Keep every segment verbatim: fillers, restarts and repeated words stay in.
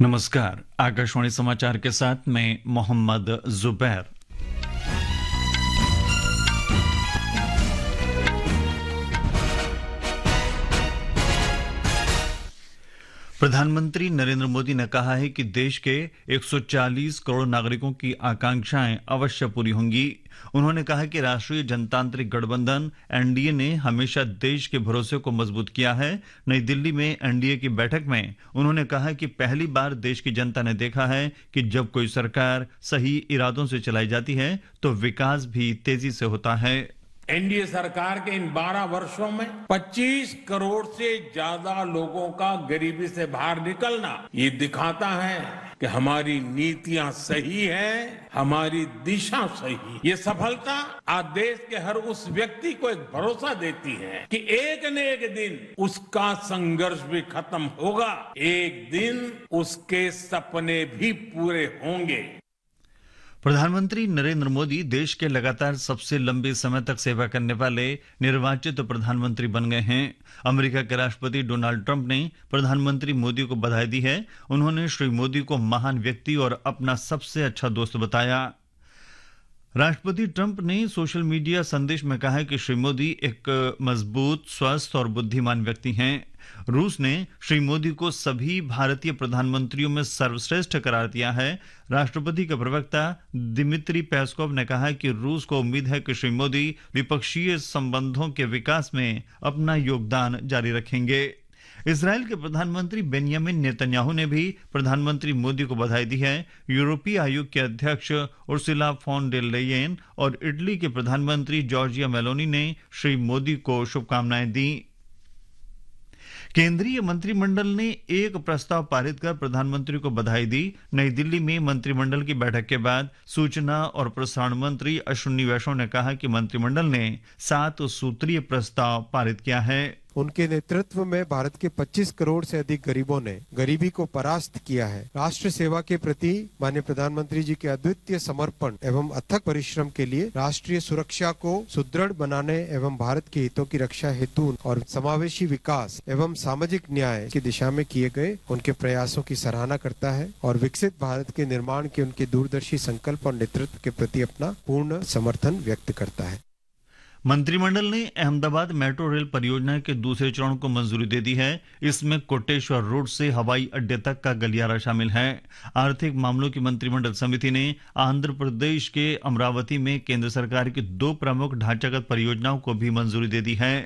नमस्कार, आकाशवाणी समाचार के साथ मैं मोहम्मद जुबैर। प्रधानमंत्री नरेंद्र मोदी ने कहा है कि देश के एक सौ चालीस करोड़ नागरिकों की आकांक्षाएं अवश्य पूरी होंगी। उन्होंने कहा कि राष्ट्रीय जनतांत्रिक गठबंधन एनडीए ने हमेशा देश के भरोसे को मजबूत किया है। नई दिल्ली में एनडीए की बैठक में उन्होंने कहा कि पहली बार देश की जनता ने देखा है कि जब कोई सरकार सही इरादों से चलाई जाती है तो विकास भी तेजी से होता है। एनडीए सरकार के इन बारह वर्षों में पच्चीस करोड़ से ज्यादा लोगों का गरीबी से बाहर निकलना ये दिखाता है कि हमारी नीतियां सही हैं, हमारी दिशा सही। ये सफलता आज देश के हर उस व्यक्ति को एक भरोसा देती है कि एक न एक दिन उसका संघर्ष भी खत्म होगा, एक दिन उसके सपने भी पूरे होंगे। प्रधानमंत्री नरेंद्र मोदी देश के लगातार सबसे लंबे समय तक सेवा करने वाले निर्वाचित प्रधानमंत्री बन गए हैं। अमेरिका के राष्ट्रपति डोनाल्ड ट्रंप ने प्रधानमंत्री मोदी को बधाई दी है। उन्होंने श्री मोदी को महान व्यक्ति और अपना सबसे अच्छा दोस्त बताया। राष्ट्रपति ट्रंप ने सोशल मीडिया संदेश में कहा कि श्री मोदी एक मजबूत, स्वस्थ और बुद्धिमान व्यक्ति हैं। रूस ने श्री मोदी को सभी भारतीय प्रधानमंत्रियों में सर्वश्रेष्ठ करार दिया है। राष्ट्रपति के प्रवक्ता दिमित्री पेस्कोव ने कहा कि रूस को उम्मीद है कि श्री मोदी द्विपक्षीय संबंधों के विकास में अपना योगदान जारी रखेंगे। इजरायल के प्रधानमंत्री बेंयामिन नेतन्याहू ने भी प्रधानमंत्री मोदी को बधाई दी है। यूरोपीय आयोग के अध्यक्ष उर्सुला फॉन डेर लेयेन और इटली के प्रधानमंत्री जॉर्जिया मेलोनी ने श्री मोदी को शुभकामनाएं दी। केंद्रीय मंत्रिमंडल ने एक प्रस्ताव पारित कर प्रधानमंत्री को बधाई दी। नई दिल्ली में मंत्रिमंडल की बैठक के बाद सूचना और प्रसारण मंत्री अश्विनी वैष्णव ने कहा कि मंत्रिमंडल ने सात सूत्रीय प्रस्ताव पारित किया है। उनके नेतृत्व में भारत के पच्चीस करोड़ से अधिक गरीबों ने गरीबी को परास्त किया है। राष्ट्र सेवा के प्रति माननीय प्रधानमंत्री जी के अद्वितीय समर्पण एवं अथक परिश्रम के लिए राष्ट्रीय सुरक्षा को सुदृढ़ बनाने एवं भारत के हितों की रक्षा हेतु और समावेशी विकास एवं सामाजिक न्याय की दिशा में किए गए उनके प्रयासों की सराहना करता है और विकसित भारत के निर्माण के उनके दूरदर्शी संकल्प और नेतृत्व के प्रति अपना पूर्ण समर्थन व्यक्त करता है। मंत्रिमंडल ने अहमदाबाद मेट्रो रेल परियोजना के दूसरे चरण को मंजूरी दे दी है। इसमें कोटेश्वर रोड से हवाई अड्डे तक का गलियारा शामिल है। आर्थिक मामलों की मंत्रिमंडल समिति ने आंध्र प्रदेश के अमरावती में केंद्र सरकार की दो प्रमुख ढांचागत परियोजनाओं को भी मंजूरी दे दी है।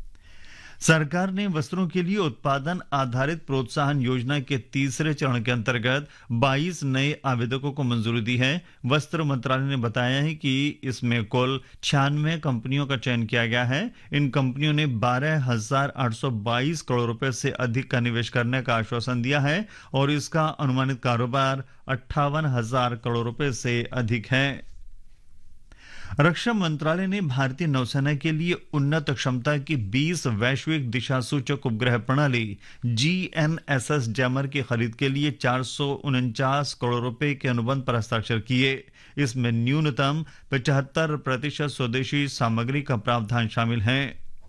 सरकार ने वस्त्रों के लिए उत्पादन आधारित प्रोत्साहन योजना के तीसरे चरण के अंतर्गत बाईस नए आवेदकों को मंजूरी दी है। वस्त्र मंत्रालय ने बताया है कि इसमें कुल छियानवे कंपनियों का चयन किया गया है। इन कंपनियों ने बारह हजार आठ सौ बाईस करोड़ रुपए से अधिक का निवेश करने का आश्वासन दिया है और इसका अनुमानित कारोबार अट्ठावन हजार करोड़ रुपए से अधिक है। रक्षा मंत्रालय ने भारतीय नौसेना के लिए उन्नत क्षमता की बीस वैश्विक दिशा सूचक उपग्रह प्रणाली G N S S jammer की खरीद के लिए चार सौ उनचास करोड़ रुपए के अनुबंध पर हस्ताक्षर किए। इसमें न्यूनतम पचहत्तर प्रतिशत स्वदेशी सामग्री का प्रावधान शामिल है।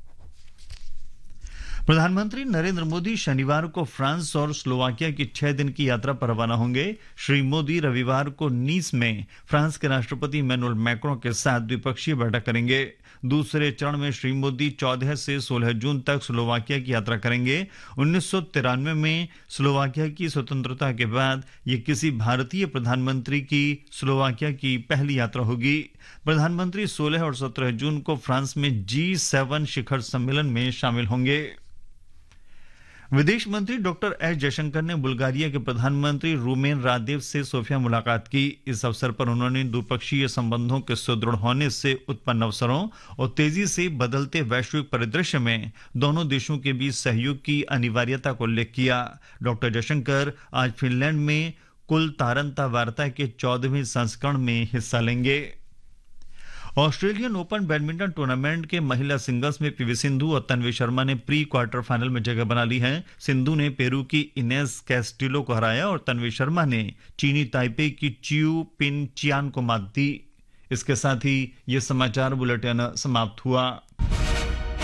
प्रधानमंत्री नरेंद्र मोदी शनिवार को फ्रांस और स्लोवाकिया की छह दिन की यात्रा पर रवाना होंगे। श्री मोदी रविवार को नीस में फ्रांस के राष्ट्रपति इमैनुअल मैक्रों के साथ द्विपक्षीय बैठक करेंगे। दूसरे चरण में श्री मोदी चौदह से सोलह जून तक स्लोवाकिया की यात्रा करेंगे। उन्नीस सौ तिरानवे में स्लोवाकिया की स्वतंत्रता के बाद ये किसी भारतीय प्रधानमंत्री की स्लोवाकिया की पहली यात्रा होगी। प्रधानमंत्री सोलह और सत्रह जून को फ्रांस में जी सेवन शिखर सम्मेलन में शामिल होंगे। विदेश मंत्री डॉक्टर एस जयशंकर ने बुल्गारिया के प्रधानमंत्री रूमेन रादेव से सोफिया मुलाकात की। इस अवसर पर उन्होंने द्विपक्षीय संबंधों के सुदृढ़ होने से उत्पन्न अवसरों और तेजी से बदलते वैश्विक परिदृश्य में दोनों देशों के बीच सहयोग की अनिवार्यता को उल्लेख किया। डॉक्टर जयशंकर आज फिनलैंड में कुल तारंता वार्ता के चौदहवें संस्करण में हिस्सा लेंगे। ऑस्ट्रेलियन ओपन बैडमिंटन टूर्नामेंट के महिला सिंगल्स में पीवी सिंधु और तन्वी शर्मा ने प्री क्वार्टर फाइनल में जगह बना ली है। सिंधु ने पेरू की इनेस कैस्टिलो को हराया और तन्वी शर्मा ने चीनी ताइपे की चियू पिन चियान को मात दी। इसके साथ ही ये समाचार बुलेटिन समाप्त हुआ।